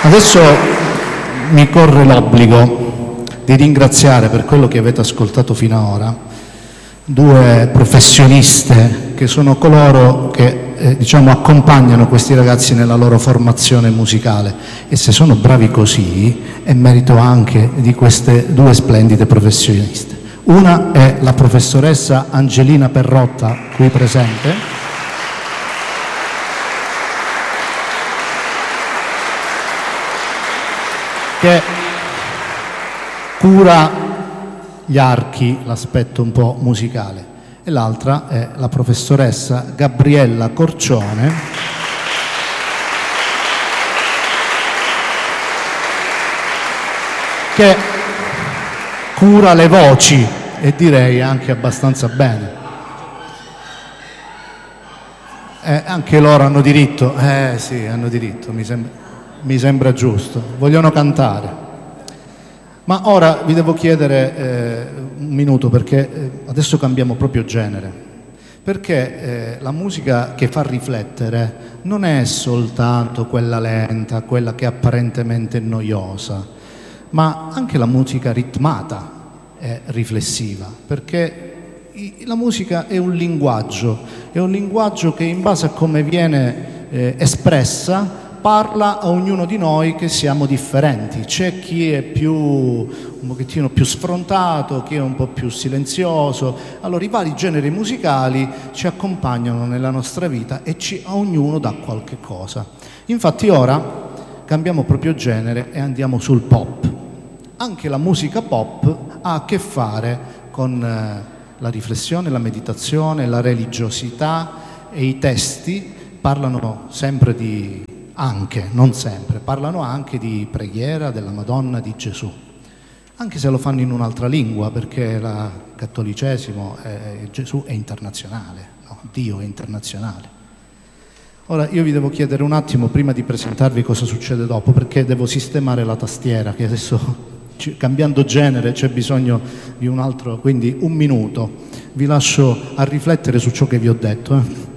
Adesso mi corre l'obbligo di ringraziare per quello che avete ascoltato finora due professioniste che sono coloro che accompagnano questi ragazzi nella loro formazione musicale, e se sono bravi così è merito anche di queste due splendide professioniste. Una è la professoressa Angelina Perrotta, qui presente, che cura gli archi, l'aspetto un po' musicale, e l'altra è la professoressa Gabriella Corcione, che cura le voci, e direi anche abbastanza bene. Anche loro hanno diritto, sì, hanno diritto, mi sembra giusto, vogliono cantare. Ma ora vi devo chiedere un minuto, perché adesso cambiamo proprio genere, perché la musica che fa riflettere non è soltanto quella lenta, quella che è apparentemente noiosa, ma anche la musica ritmata è riflessiva, perché la musica è un linguaggio che in base a come viene espressa parla a ognuno di noi che siamo differenti. C'è chi è un pochettino più sfrontato, chi è un po' più silenzioso. Allora i vari generi musicali ci accompagnano nella nostra vita e a ognuno dà qualche cosa. Infatti ora cambiamo proprio genere e andiamo sul pop. Anche la musica pop ha a che fare con la riflessione, la meditazione, la religiosità, e i testi parlano sempre non sempre, parlano anche di preghiera della Madonna di Gesù, anche se lo fanno in un'altra lingua, perché il cattolicesimo, Gesù è internazionale, no? Dio è internazionale. Ora io vi devo chiedere un attimo, prima di presentarvi cosa succede dopo, perché devo sistemare la tastiera, che adesso cambiando genere c'è bisogno di un altro, quindi un minuto, vi lascio a riflettere su ciò che vi ho detto.